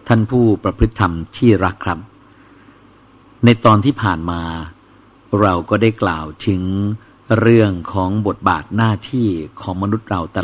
ท่านผู้ประพฤติธรรมที่รักครับในตอนที่ผ่านมาเราก็ได้กล่าวถึงเรื่องของบทบาทหน้าที่ของมนุษย์เราแต่